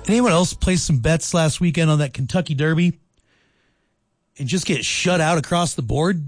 Anyone else play some bets last weekend on that Kentucky Derby and just get shut out across the board?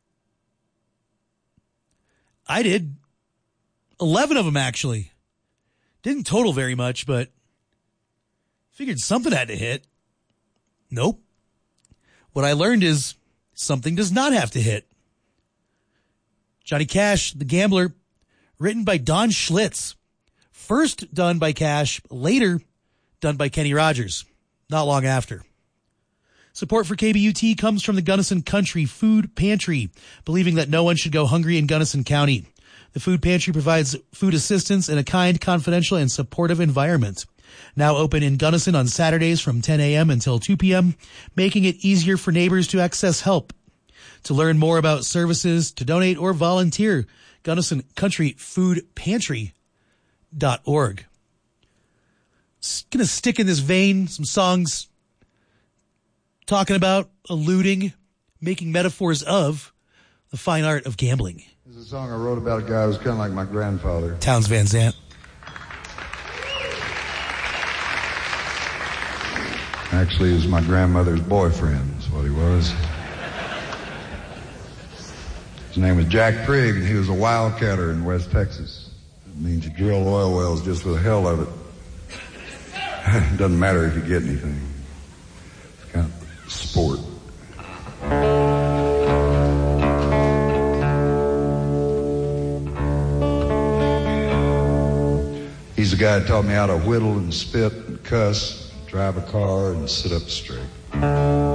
I did. 11 of them, actually. Didn't total very much, but figured something had to hit. Nope. What I learned is something does not have to hit. Johnny Cash, the Gambler, written by Don Schlitz. First done by Cash, later done by Kenny Rogers, not long after. Support for KBUT comes from the Gunnison Country Food Pantry, believing that no one should go hungry in Gunnison County. The Food Pantry provides food assistance in a kind, confidential, and supportive environment. Now open in Gunnison on Saturdays from 10 a.m. until 2 p.m., making it easier for neighbors to access help. To learn more about services, to donate, or volunteer, Gunnison Country Food Pantry.org. Going to stick in this vein, some songs talking about, alluding, making metaphors of the fine art of gambling. This is a song I wrote about a guy who was kind of like my grandfather. Townes Van Zandt. Actually, he was my grandmother's boyfriend, is what he was. His name was Jack Prigg, and he was a wildcatter in West Texas. It means you drill oil wells just for the hell of it. It doesn't matter if you get anything. It's kind of sport. He's the guy that taught me how to whittle and spit and cuss, drive a car and sit up straight.